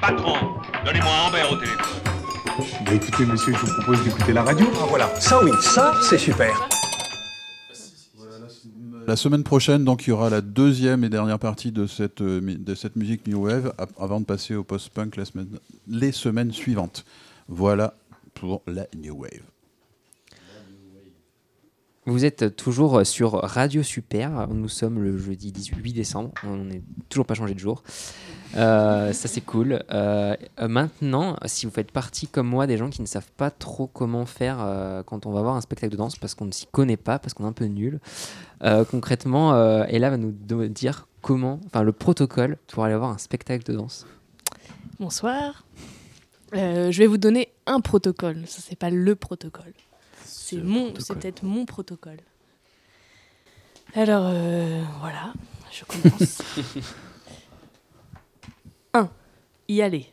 Patron, donnez-moi Amber au téléphone. Bah écoutez, monsieur, je vous propose d'écouter la radio. Ah voilà, ça oui, ça c'est super. La semaine prochaine, donc, il y aura la deuxième et dernière partie de cette musique New Wave avant de passer au post-punk les semaines suivantes. Voilà pour la New Wave. Vous êtes toujours sur Radio Super. Nous sommes le jeudi 18 décembre. On n'est toujours pas changé de jour. Ça, c'est cool. Maintenant, si vous faites partie, comme moi, des gens qui ne savent pas trop comment faire quand on va voir un spectacle de danse, parce qu'on ne s'y connaît pas, parce qu'on est un peu nul, concrètement, Ella va nous dire le protocole pour aller voir un spectacle de danse. Bonsoir. Je vais vous donner un protocole. Ça, c'est pas le protocole. C'est peut-être mon protocole. Alors, voilà, je commence. 1. Y aller.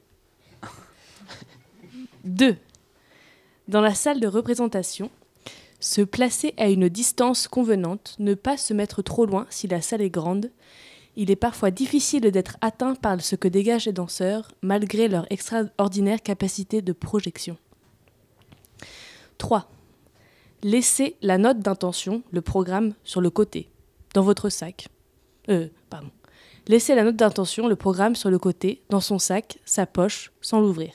2. Dans la salle de représentation, se placer à une distance convenante, ne pas se mettre trop loin si la salle est grande. Il est parfois difficile d'être atteint par ce que dégagent les danseurs, malgré leur extraordinaire capacité de projection. 3. Laissez la note d'intention, le programme, sur le côté, dans votre sac. Laissez la note d'intention, le programme, sur le côté, dans son sac, sa poche, sans l'ouvrir.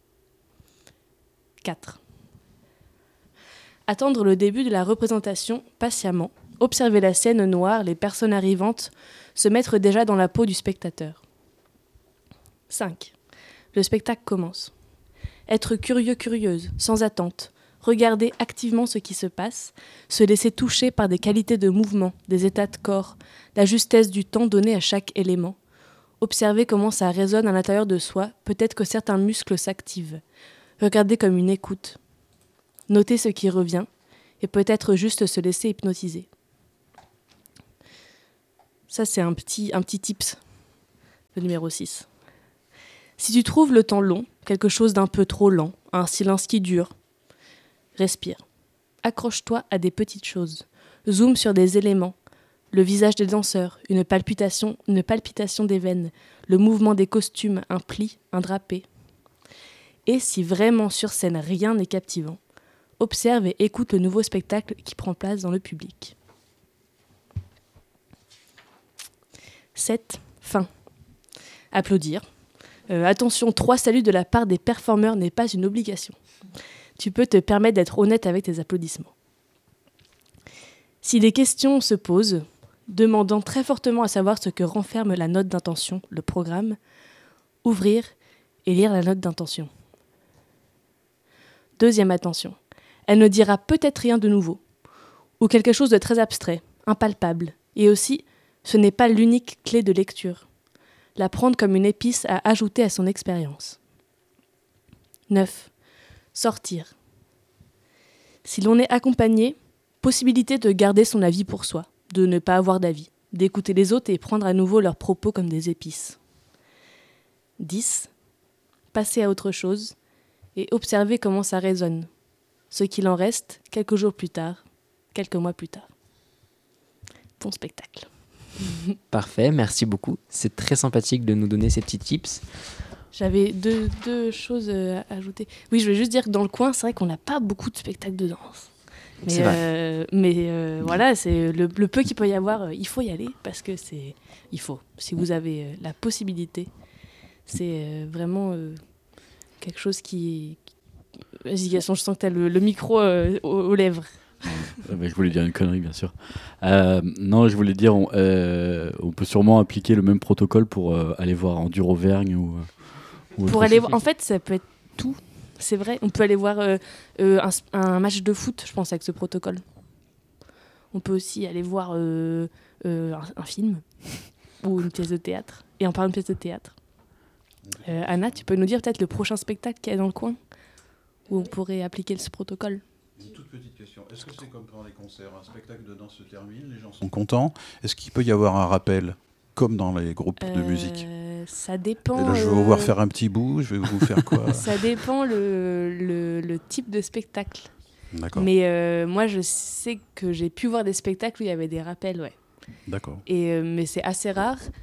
4. Attendre le début de la représentation patiemment. Observer la scène noire, les personnes arrivantes, se mettre déjà dans la peau du spectateur. 5. Le spectacle commence. Être curieuse, sans attente. Regarder activement ce qui se passe, se laisser toucher par des qualités de mouvement, des états de corps, la justesse du temps donné à chaque élément. Observer comment ça résonne à l'intérieur de soi, peut-être que certains muscles s'activent. Regarder comme une écoute. Noter ce qui revient, et peut-être juste se laisser hypnotiser. Ça, c'est un petit tips, le numéro 6. Si tu trouves le temps long, quelque chose d'un peu trop lent, un silence qui dure, respire. Accroche-toi à des petites choses. Zoom sur des éléments. Le visage des danseurs, une palpitation des veines, le mouvement des costumes, un pli, un drapé. Et si vraiment sur scène rien n'est captivant, observe et écoute le nouveau spectacle qui prend place dans le public. 7. Fin. Applaudir. Attention, 3 saluts de la part des performeurs n'est pas une obligation. Tu peux te permettre d'être honnête avec tes applaudissements. Si des questions se posent, demandant très fortement à savoir ce que renferme la note d'intention, le programme, ouvrir et lire la note d'intention. Deuxième attention, elle ne dira peut-être rien de nouveau, ou quelque chose de très abstrait, impalpable, et aussi, ce n'est pas l'unique clé de lecture. La prendre comme une épice à ajouter à son expérience. 9. Sortir. Si l'on est accompagné, possibilité de garder son avis pour soi, de ne pas avoir d'avis, d'écouter les autres et prendre à nouveau leurs propos comme des épices. 10. Passer à autre chose et observer comment ça résonne. Ce qu'il en reste, quelques jours plus tard, quelques mois plus tard. Bon spectacle. Parfait, merci beaucoup. C'est très sympathique de nous donner ces petits tips. J'avais deux choses à ajouter. Oui, je voulais juste dire que dans le coin, c'est vrai qu'on n'a pas beaucoup de spectacles de danse. Mais voilà, c'est le peu qu'il peut y avoir, il faut y aller parce que il faut. Si vous avez la possibilité, c'est vraiment quelque chose qui... Vas-y Gaston, je sens que tu as le micro aux lèvres. Je voulais dire une connerie, bien sûr. Non, je voulais dire, on peut sûrement appliquer le même protocole pour aller voir Enduro-Vergne ou pour aller voir, en fait, ça peut être tout. C'est vrai, on peut aller voir un match de foot, je pense, avec ce protocole. On peut aussi aller voir un film ou une pièce de théâtre. Et en parlant de pièce de théâtre, Anna, tu peux nous dire peut-être le prochain spectacle qu'il y a dans le coin où on pourrait appliquer ce protocole? Une toute petite question. Est-ce que c'est comme pendant les concerts, un spectacle de danse se termine, les gens sont contents? Est-ce qu'il peut y avoir un rappel, comme dans les groupes de musique? Ça dépend. Et là, je vais vous voir faire un petit bout, je vais vous faire quoi? Ça dépend le type de spectacle. D'accord. Mais moi, je sais que j'ai pu voir des spectacles où il y avait des rappels, ouais. D'accord. Mais c'est assez rare.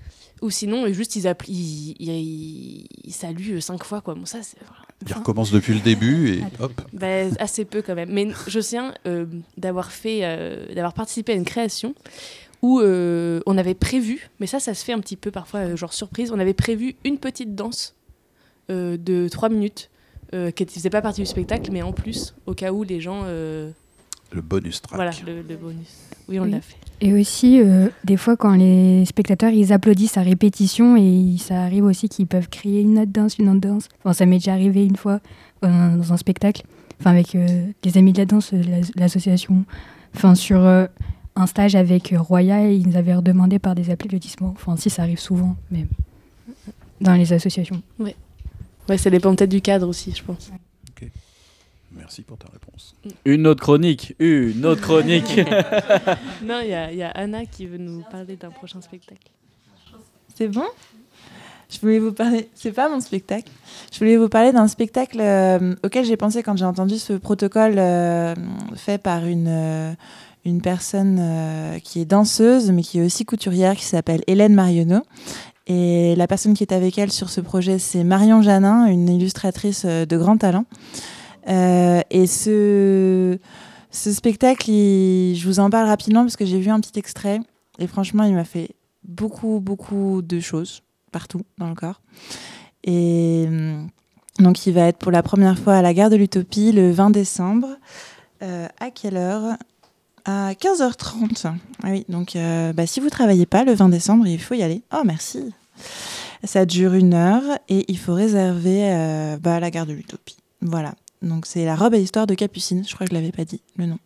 Ou sinon, juste, ils saluent 5 fois, quoi. Bon, ça, c'est... Ils recommencent depuis le début et hop. Assez peu, quand même. Mais je tiens d'avoir participé à une création où on avait prévu, mais ça se fait un petit peu parfois, genre surprise, on avait prévu une petite danse de 3 minutes qui ne faisait pas partie du spectacle, mais en plus, au cas où les gens... Le bonus track. Voilà, le bonus. Oui, on l'a fait. Et aussi, des fois, quand les spectateurs ils applaudissent à répétition, et ça arrive aussi qu'ils peuvent crier une autre danse. Enfin, ça m'est déjà arrivé une fois dans un spectacle, avec les amis de la danse, l'association. Sur un stage avec Roya, ils nous avaient redemandé par des applaudissements. Enfin, si, ça arrive souvent, mais dans les associations. Ouais, ça dépend peut-être du cadre aussi, je pense. Ok. Merci pour ta réponse. Une autre chronique. Non, il y a Anna qui veut nous parler d'un prochain spectacle. C'est bon ? Je voulais vous parler... C'est pas mon spectacle. Je voulais vous parler d'un spectacle auquel j'ai pensé quand j'ai entendu ce protocole fait par une personne qui est danseuse, mais qui est aussi couturière, qui s'appelle Hélène Marionneau. Et la personne qui est avec elle sur ce projet, c'est Marion Janin, une illustratrice de grand talent. Et ce spectacle, je vous en parle rapidement parce que j'ai vu un petit extrait et franchement, il m'a fait beaucoup, beaucoup de choses partout dans le corps. Et donc, il va être pour la première fois à la Gare de l'Utopie le 20 décembre. À quelle heure ? À 15h30. Ah oui, donc si vous ne travaillez pas le 20 décembre, il faut y aller. Oh, merci. Ça dure 1 heure et il faut réserver à la Gare de l'Utopie. Voilà. Donc, c'est La robe à histoire de Capucine. Je crois que je ne l'avais pas dit, le nom.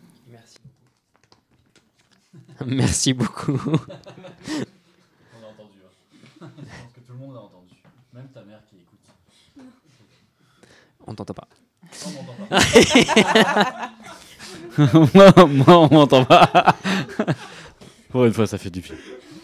Merci beaucoup. On a entendu. Je pense que tout le monde a entendu. Même ta mère qui écoute. On t'entend pas. Moi, on m'entend pas. Pour une fois, ça fait du bien.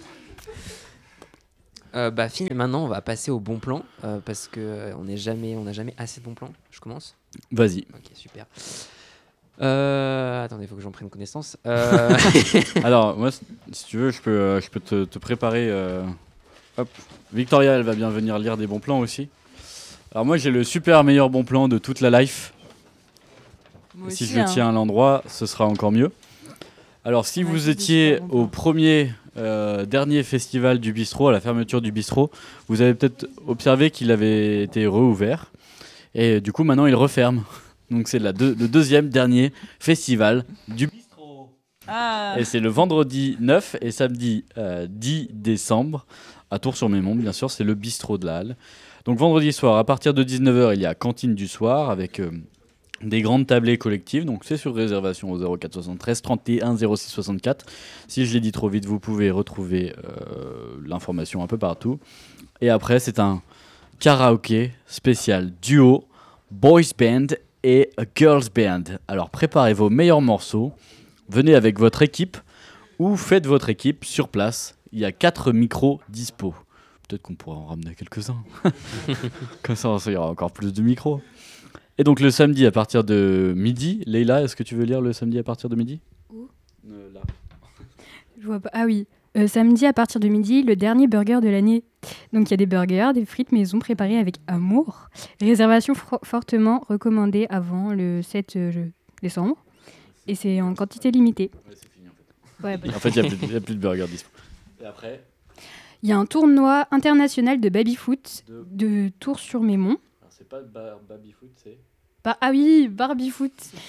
Maintenant, on va passer au bon plan parce qu'on n'a jamais assez de bons plans. Je commence ? Vas-y. Ok, super. Attendez, il faut que j'en prenne connaissance. Alors, moi, si tu veux, je peux te préparer. Hop. Victoria, elle va bien venir lire des bons plans aussi. Alors moi, j'ai le super meilleur bon plan de toute la life. Moi Si aussi, je le tiens à l'endroit, ce sera encore mieux. Alors, si vous étiez au premier dernier festival du bistrot, à la fermeture du bistrot, vous avez peut-être observé qu'il avait été rouvert. Et du coup, maintenant, il referme. Donc, c'est le deuxième dernier festival du bistrot. Ah. Et c'est le vendredi 9 et samedi 10 décembre, à Tours-sur-Mémont, bien sûr, c'est le bistrot de la Halle. Donc, vendredi soir, à partir de 19h, il y a cantine du soir avec... des grandes tablées collectives, donc c'est sur réservation au 04 73 31 06 64. Si je l'ai dit trop vite, vous pouvez retrouver l'information un peu partout. Et après, c'est un karaoké spécial duo, boys band et girls band. Alors préparez vos meilleurs morceaux, venez avec votre équipe ou faites votre équipe sur place. Il y a 4 micros dispo. Peut-être qu'on pourra en ramener quelques-uns. Comme ça, il y aura encore plus de micros. Et donc le samedi à partir de midi, Leïla, est-ce que tu veux lire le samedi à partir de midi ? Où ? Là. Je vois pas. Ah oui. Samedi à partir de midi, le dernier burger de l'année. Donc il y a des burgers, des frites maison préparées avec amour. Réservation fortement recommandée avant le 7 décembre. Et c'est en quantité limitée. Ouais, c'est fini en fait. Ouais, En fait, il n'y a plus de burgers dispo. Et après ? Il y a un tournoi international de baby-foot de Tours-sur-Mémont. Alors, c'est pas baby-foot, c'est... Ah oui, Barbie-foot.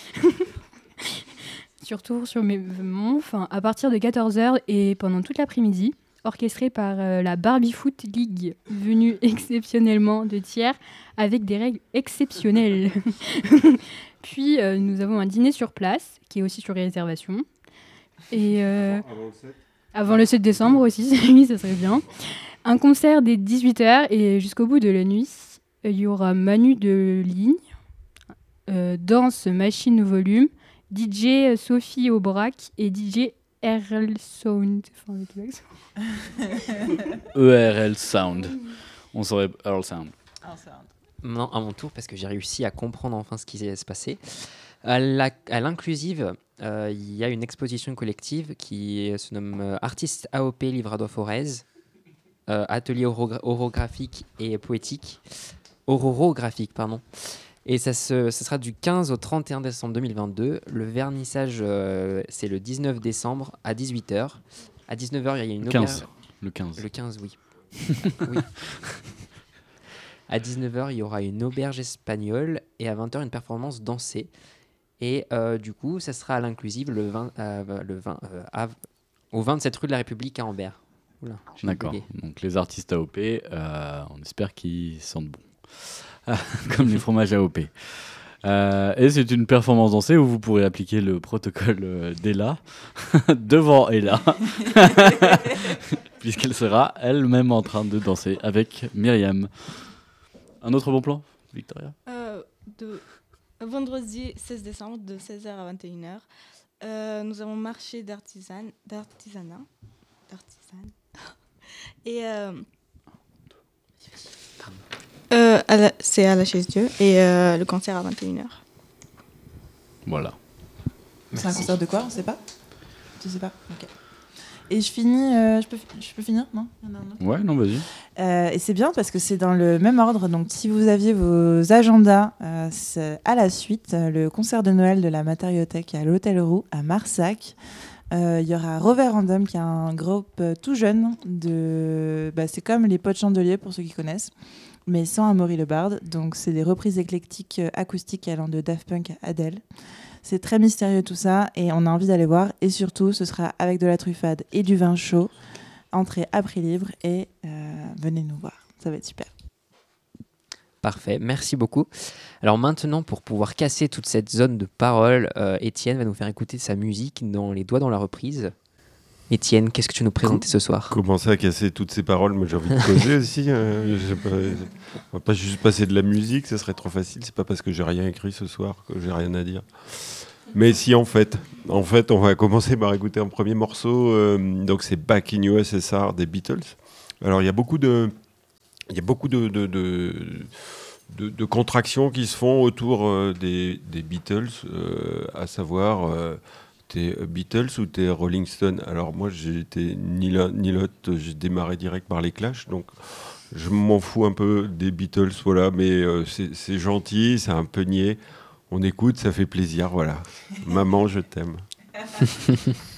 Sur Tours-sur-Mémont, à partir de 14h et pendant toute l'après-midi, orchestré par la Barbie-foot League, venue exceptionnellement de tiers avec des règles exceptionnelles. Puis, nous avons un dîner sur place, qui est aussi sur réservation. Et avant le 7 décembre aussi, oui, ça serait bien. Un concert dès 18h et jusqu'au bout de la nuit, il y aura Manu de ligne, danse machine volume, DJ Sophie Aubrac et DJ RL Sound. ERL Sound. On saurait ERL Sound. Maintenant, à mon tour, parce que j'ai réussi à comprendre enfin ce qui se passait. À l'Inclusive, il y a une exposition collective qui se nomme Artistes AOP Livrador Forez. atelier orographique et poétique. Orographique, pardon. Et ça sera du 15 au 31 décembre 2022. Le vernissage, c'est le 19 décembre à 18h. À 19h, il y a une 15. Le 15. Le 15, oui. Oui. À 19h, il y aura une auberge espagnole et à 20h, une performance dansée. Et du coup, ça sera à l'inclusive au 27 rue de la République à Ambert. Oula, j'ai D'accord. bugué. Donc les artistes AOP, on espère qu'ils sentent bon. Comme les fromages AOP. Et c'est une performance dansée où vous pourrez appliquer le protocole d'Ella devant Ella, puisqu'elle sera elle-même en train de danser avec Myriam. Un autre bon plan, Victoria? Vendredi 16 décembre de 16h à 21h, nous avons marché d'artisanat. Et c'est à la Chaise-Dieu et le concert à 21h. Voilà. C'est un concert de quoi? On sait pas? Tu sais pas? Ok. Et je finis, je peux finir? Non? Il y en a un autre. Ouais, non, vas-y. Et c'est bien parce que c'est dans le même ordre. Donc, si vous aviez vos agendas, c'est à la suite, le concert de Noël de la Matériothèque à l'Hôtel Roux à Marsac. Il y aura Rover Random, qui est un groupe tout jeune. C'est comme les Potes Chandeliers, pour ceux qui connaissent, mais sans Amaury Le Barde. Donc, c'est des reprises éclectiques acoustiques allant de Daft Punk à Adele. C'est très mystérieux tout ça et on a envie d'aller voir. Et surtout, ce sera avec de la truffade et du vin chaud. Entrée à prix libre et venez nous voir. Ça va être super. Parfait, merci beaucoup. Alors maintenant, pour pouvoir casser toute cette zone de parole, Étienne va nous faire écouter sa musique dans Les Doigts dans la reprise. Étienne, qu'est-ce que tu nous présentes ce soir? Commencer à casser toutes ces paroles, mais j'ai envie de causer aussi. On va pas juste passer de la musique, ça serait trop facile. C'est pas parce que j'ai rien écrit ce soir que j'ai rien à dire. Mais si, en fait, on va commencer par écouter un premier morceau. Donc c'est Back in USSR des Beatles. Alors il y a beaucoup de contractions qui se font autour des Beatles, à savoir t'es Beatles ou t'es Rolling Stone. Alors moi j'étais ni l'un ni l'autre, j'ai démarré direct par les Clash, donc je m'en fous un peu des Beatles, voilà, mais c'est gentil, c'est un peu niais. On écoute, ça fait plaisir, voilà. Maman, je t'aime.